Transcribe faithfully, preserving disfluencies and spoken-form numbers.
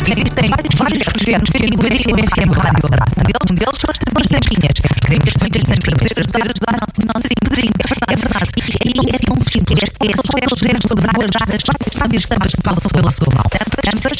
existem vários projetos que envolvem o F M Rádio Abraça. Um deles são as tampinhas. Queremos muitas tampinhas para poder ajudar o nosso nosso padrinho. É verdade. E é tão simples. É só aqueles gestos sobre dar as várias tábuas que passam pela sua mão. Tampas